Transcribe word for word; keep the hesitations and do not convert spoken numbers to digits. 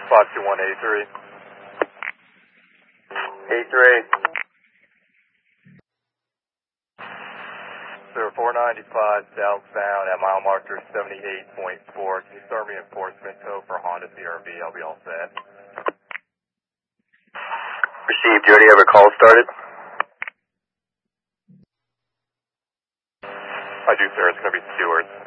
five two one eight three. eight three. Sir, four ninety-five southbound at mile marker seventy-eight point four. Can you start reinforcement tow for Honda C R V? I'll be all set. Received. Do you already have a call started? I do, sir. It's going to be Stewart.